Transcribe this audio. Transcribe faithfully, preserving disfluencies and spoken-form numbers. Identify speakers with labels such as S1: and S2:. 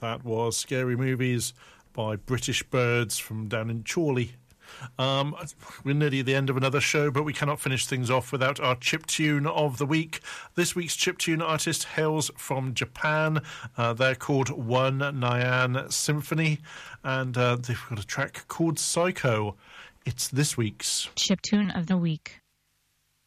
S1: That was Scary Movies by British Birds from down in Chorley. Um, we're nearly at the end of another show, but we cannot finish things off without our chiptune of the week. This week's chiptune artist hails from Japan. Uh, they're called One Nyan Symphony, and uh, they've got a track called Psycho. It's this week's
S2: chiptune of the week.